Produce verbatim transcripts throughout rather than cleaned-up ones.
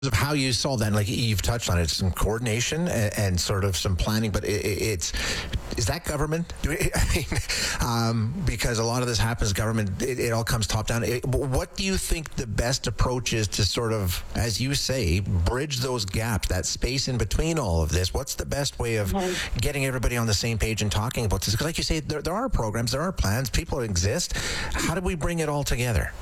of how you solve that, like you've touched on it, some coordination and, and sort of some planning, but it, it's is that government? Do we, I mean, um, because a lot of this happens government, it, it all comes top down. It, what do you think the best approach is to sort of, as you say, bridge those gaps, that space in between all of this? What's the best way of mm-hmm. getting everybody on the same page and talking about this? Because like you say, there, there are programs, there are plans, people exist. How do we bring it all together?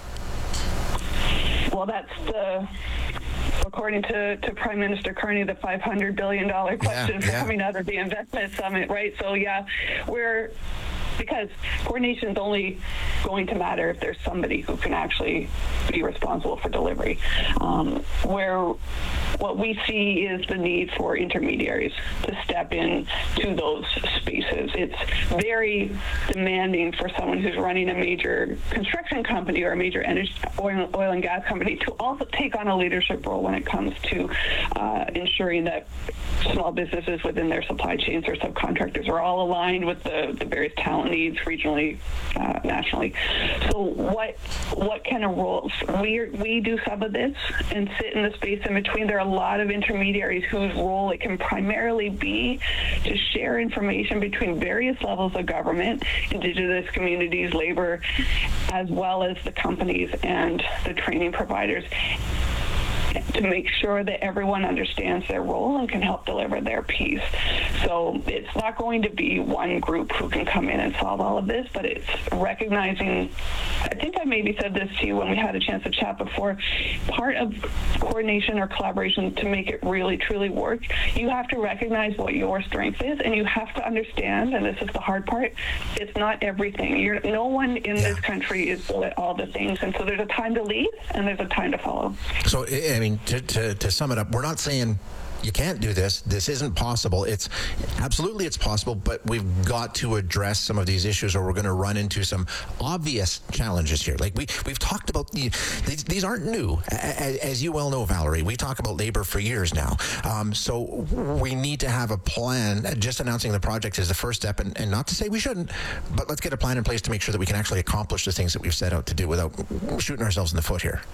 Well, that's the, according to, to Prime Minister Carney, the five hundred billion dollars question yeah, yeah. coming out of the investment summit, right? So, yeah, we're, because coordination is only going to matter if there's somebody who can actually be responsible for delivery. Um, where what we see is the need for intermediaries to step in to those spaces. It's very demanding for someone who's running a major construction company or a major energy, oil, oil and gas company to also take on a leadership role when it comes to uh, ensuring that small businesses within their supply chains or subcontractors are all aligned with the, the various talent needs regionally, uh, nationally. So what what kind of roles? We we do some of this and sit in the space in between. There are a lot of intermediaries whose role it can primarily be to share information between various levels of government, Indigenous communities, labor, as well as the companies and the training providers, to make sure that everyone understands their role and can help deliver their piece. So it's not going to be one group who can come in and solve all of this, but it's recognizing, I think I maybe said this to you when we had a chance to chat before, part of coordination or collaboration to make it really, truly work, you have to recognize what your strength is, and you have to understand, and this is the hard part, it's not everything. You're, no one in yeah. this country is good at all the things, and so there's a time to lead and there's a time to follow. So, I mean, to, to, to sum it up, we're not saying you can't do this. This isn't possible. It's absolutely it's possible, but we've got to address some of these issues, or we're going to run into some obvious challenges here. Like we we've talked about the, these. These aren't new, as, as you well know, Valerie. We talk about labor for years now. Um, so we need to have a plan. Just announcing the project is the first step, and, and not to say we shouldn't, but let's get a plan in place to make sure that we can actually accomplish the things that we've set out to do without shooting ourselves in the foot here.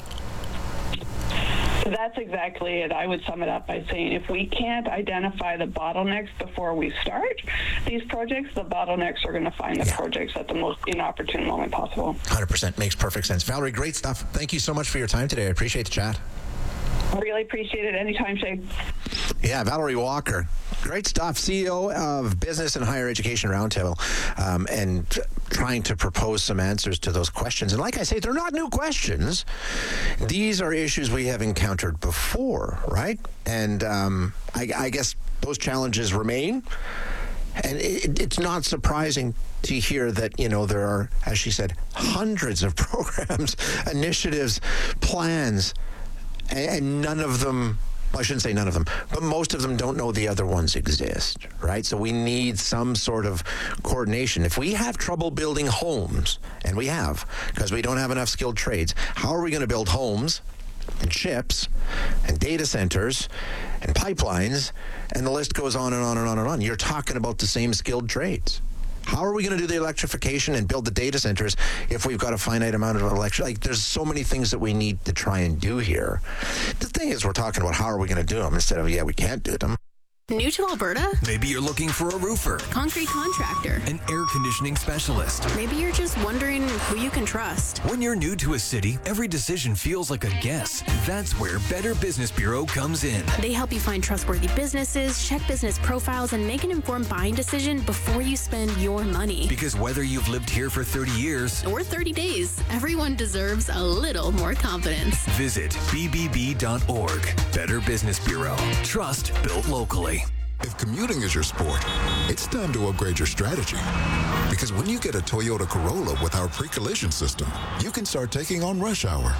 That's exactly it. I would sum it up by saying if we can't identify the bottlenecks before we start these projects, the bottlenecks are going to find the yeah. projects at the most inopportune moment possible. one hundred percent makes perfect sense. Valerie, great stuff. Thank you so much for your time today. I appreciate the chat. Really appreciate it. Anytime, Shay. Yeah, Valerie Walker. Great stuff. C E O of Business and Higher Education Roundtable, um, and trying to propose some answers to those questions. And like I say, they're not new questions. These are issues we have encountered before, right? And um, I, I guess those challenges remain. And it, it's not surprising to hear that, you know, there are, as she said, hundreds of programs, initiatives, plans, and, and none of them, well, I shouldn't say none of them, but most of them don't know the other ones exist, right? So we need some sort of coordination. If we have trouble building homes, and we have, because we don't have enough skilled trades, how are we going to build homes and chips and data centers and pipelines, and the list goes on and on and on and on? You're talking about the same skilled trades. How are we going to do the electrification and build the data centers if we've got a finite amount of electricity? Like, there's so many things that we need to try and do here. The thing is, we're talking about how are we going to do them instead of, yeah, we can't do them. New to Alberta? Maybe you're looking for a roofer, concrete contractor, an air conditioning specialist. Maybe you're just wondering who you can trust. When you're new to a city, every decision feels like a guess. That's where Better Business Bureau comes in. They help you find trustworthy businesses, check business profiles, and make an informed buying decision before you spend your money. Because whether you've lived here for thirty years or thirty days, everyone deserves a little more confidence. Visit b b b dot org. Better Business Bureau. Trust built locally. If commuting is your sport, it's time to upgrade your strategy. Because when you get a Toyota Corolla with our pre-collision system, you can start taking on rush hour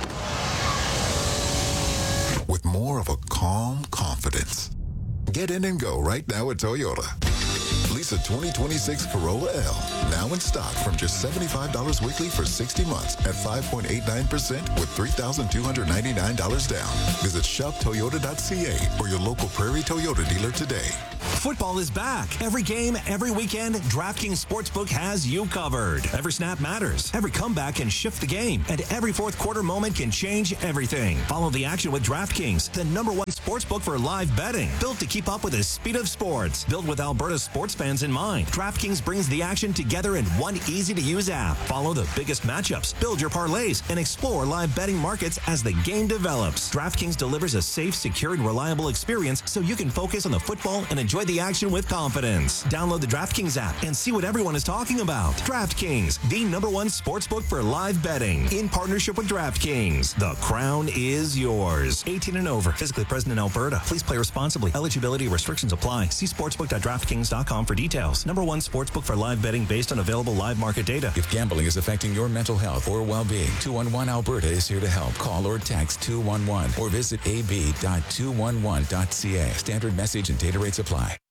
with more of a calm confidence. Get in and go right now at Toyota. Lease a twenty twenty-six Corolla L. Now in stock from just seventy-five dollars weekly for sixty months at five point eight nine percent with three thousand two hundred ninety-nine dollars down. Visit shop toyota dot c a or your local Prairie Toyota dealer today. Football is back. Every game, every weekend, DraftKings Sportsbook has you covered. Every snap matters. Every comeback can shift the game. And every fourth quarter moment can change everything. Follow the action with DraftKings, the number one sportsbook for live betting. Built to keep up with the speed of sports. Built with Alberta sports fans in mind. DraftKings brings the action together in one easy-to-use app. Follow the biggest matchups, build your parlays, and explore live betting markets as the game develops. DraftKings delivers a safe, secure, and reliable experience so you can focus on the football and enjoy the action with confidence. Download the DraftKings app and see what everyone is talking about. DraftKings, the number one sportsbook for live betting. In partnership with DraftKings, the crown is yours. eighteen and over. Physically present in Alberta. Please play responsibly. Eligibility restrictions apply. See sportsbook dot draftkings dot com for details. Number one sportsbook for live betting based on available live market data. If gambling is affecting your mental health or well-being, two one one Alberta is here to help. Call or text two one one or visit a b dot two one one dot c a. Standard message and data rates apply.